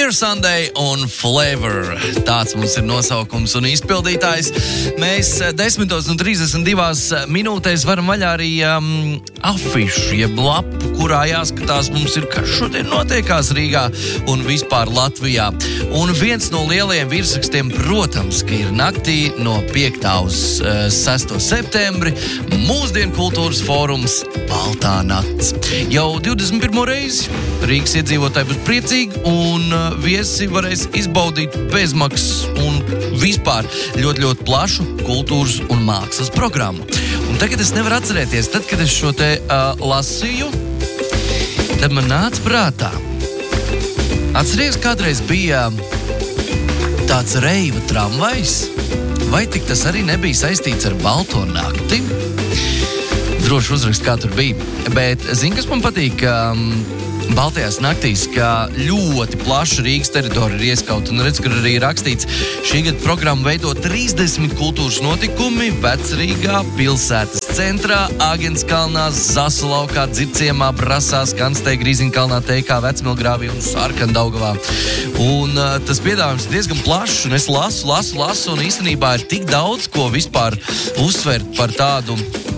Easter Sunday un Flavor. Tāds mums ir nosaukums un izpildītājs. Mēs 10:32 minūtēs varam vaļā arī afišu, jeb lapu, kurā jāskatās mums ir, kas šodien notiekās Rīgā un vispār Latvijā. Un viens no lielajiem virsrakstiem, protams, ka ir naktī no 5. uz 6. septembri mūsdienu kultūras fórums Baltā nakts. Jau 21. reizi Rīgas iedzīvotāji būs priecīgi un viesi varēs izbaudīt bezmaksas un vispār ļoti, ļoti plašu kultūras un mākslas programmu. Un tagad es nevaru atcerēties, tad, kad es šo te lasīju, tad man nāca prātā. Atceries, kādreiz bija tāds reiva tramvajs? Vai tik tas arī nebija saistīts ar Balto nakti? Droši uzrakst, kā tur bija. Bet zini, kas man patīk Baltajās naktīs, ka ļoti plaša Rīgas teritorija ir ieskauta. Un redz, kur arī rakstīts, šī gada programma veido 30 kultūras notikumi Vecrīgā, pilsētas centrā, Āgenskalnā, Zasu laukā, Dzirciemā, Brasās, Kanstē, Grīziņkalnā, Teikā, Vecmilgrāvī un Sarkandaugavā. Un tas piedāvājums ir diezgan plašs, un es lasu, un īstenībā ir tik daudz, ko vispār uzsvert par tādu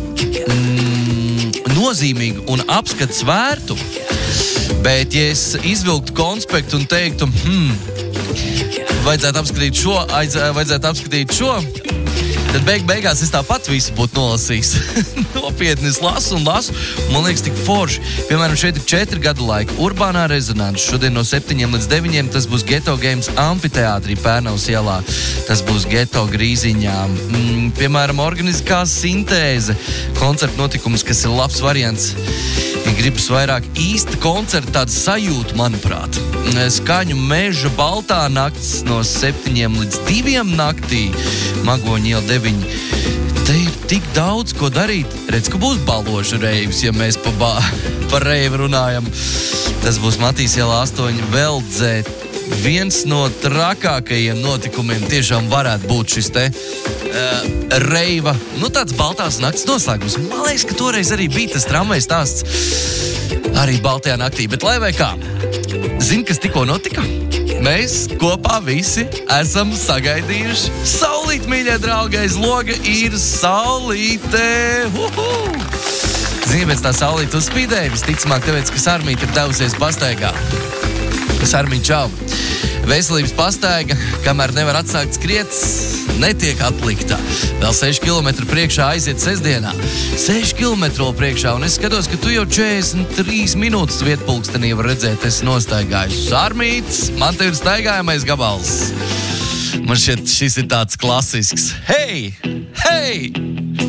nozīmīgu un apskats vērtu. Bet, ja es izvilktu konspektu un teiktu, vajadzētu apskatīt šo, tad beigās es tāpat visu būtu nolasījis. Nopietni es lasu. Man liekas tik forši. Piemēram, šeit ir 4 gadu laika urbānā rezonanse. Šodien no 7 līdz 9 tas būs Geto Games amfiteātrī Pērnavas ielā. Tas būs Geto Grīziņā. Piemēram, organiskā sintēze. Koncerta notikums, kas ir labs variants. Ja gribas vairāk īsta koncerta, tāda sajūta, manuprāt. Skaņu meža Baltā nakts no 7 līdz 2 naktī. Magoņa iela 9. Te ir tik daudz, ko darīt. Redz, ka būs baložu reivs, ja mēs par reivu runājam. Tas būs Matīs iela 8 Veldzē. Viens no trakākajiem notikumiem tiešām varētu būt šis te reiva, tāds Baltās nakts noslēgums. Man liekas, ka toreiz arī bija tas tramvajs stāsts arī Baltajā naktī. Bet lai vai kā, zini, kas tikko notika? Mēs kopā visi esam sagaidījuši saulīti, mīļie draugi, aiz loga ir saulīte. Zini, pēc tā saulīte uzspīdēja, visticamāk, tāpēc, ka Sarmīte ir devusies pastaigā. Sarmīte, čau! Veselības pastaiga, kamēr nevar atsākt skriet, netiek atlikta. Vēl 6 km priekšā aiziet sestdienā. 6 km priekšā, un es skatos, ka tu jau 43 minūtes vietpulkstenī var redzēt, esi nostaigājis. Sarmīts, man te ir staigājamais gabals. Man šķiet, šis ir tāds klasisks. Hei!